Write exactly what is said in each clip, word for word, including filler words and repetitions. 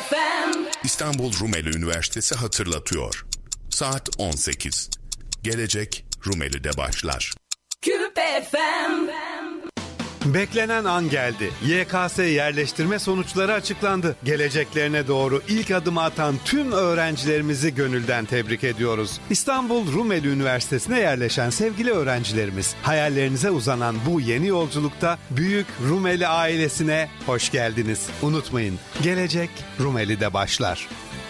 F M. İstanbul Rumeli Üniversitesi hatırlatıyor. Saat on sekiz. Gelecek Rumeli'de başlar. Küpe F M. Beklenen an geldi. Y K S yerleştirme sonuçları açıklandı. Geleceklerine doğru ilk adımı atan tüm öğrencilerimizi gönülden tebrik ediyoruz. İstanbul Rumeli Üniversitesi'ne yerleşen sevgili öğrencilerimiz, hayallerinize uzanan bu yeni yolculukta Büyük Rumeli ailesine hoş geldiniz. Unutmayın, gelecek Rumeli'de başlar.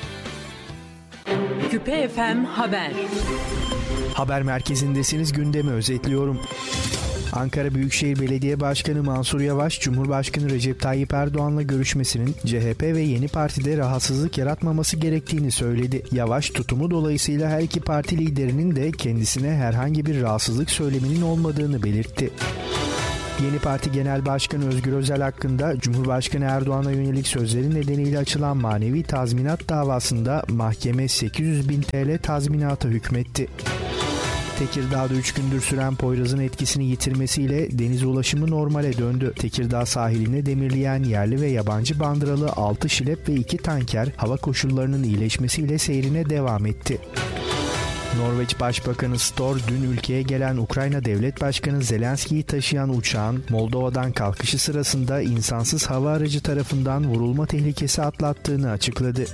Küpe F M Haber. Haber merkezindesiniz, gündemi özetliyorum. Ankara Büyükşehir Belediye Başkanı Mansur Yavaş, Cumhurbaşkanı Recep Tayyip Erdoğan'la görüşmesinin C H P ve Yeni Parti'de rahatsızlık yaratmaması gerektiğini söyledi. Yavaş, tutumu dolayısıyla her iki parti liderinin de kendisine herhangi bir rahatsızlık söyleminin olmadığını belirtti. Yeni Parti Genel Başkanı Özgür Özel hakkında Cumhurbaşkanı Erdoğan'a yönelik sözleri nedeniyle açılan manevi tazminat davasında mahkeme sekiz yüz bin T L tazminata hükmetti. Tekirdağ'da üç gündür süren Poyraz'ın etkisini yitirmesiyle deniz ulaşımı normale döndü. Tekirdağ sahiline demirleyen yerli ve yabancı bandıralı altı şilep ve iki tanker hava koşullarının iyileşmesiyle seyrine devam etti. Norveç Başbakanı Støre dün ülkeye gelen Ukrayna Devlet Başkanı Zelenski'yi taşıyan uçağın Moldova'dan kalkışı sırasında insansız hava aracı tarafından vurulma tehlikesi atlattığını açıkladı.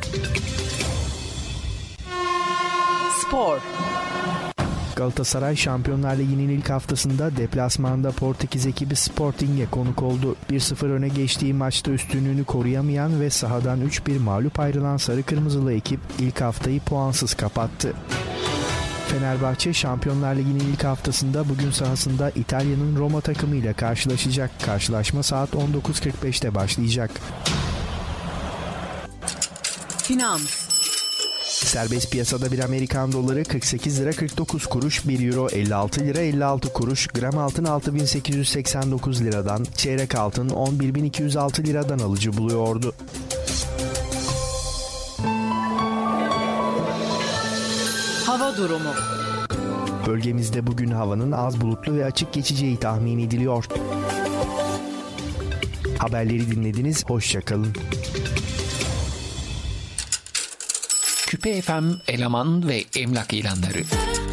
Spor. Galatasaray Şampiyonlar Ligi'nin ilk haftasında deplasmanda Portekiz ekibi Sporting'e konuk oldu. bir sıfır öne geçtiği maçta üstünlüğünü koruyamayan ve sahadan üç bir mağlup ayrılan Sarı Kırmızılı ekip ilk haftayı puansız kapattı. Fenerbahçe Şampiyonlar Ligi'nin ilk haftasında bugün sahasında İtalya'nın Roma takımıyla karşılaşacak. Karşılaşma saat on dokuz kırk beşte başlayacak. Finans. Serbest piyasada bir Amerikan doları kırk sekiz lira kırk dokuz kuruş, bir euro elli altı lira elli altı kuruş, gram altın altı bin sekiz yüz seksen dokuz liradan, çeyrek altın on bir bin iki yüz altı liradan alıcı buluyordu. Hava durumu. Bölgemizde bugün havanın az bulutlu ve açık geçeceği tahmin ediliyor. Haberleri dinlediniz, hoşça kalın. Küpe F M eleman ve emlak ilanları.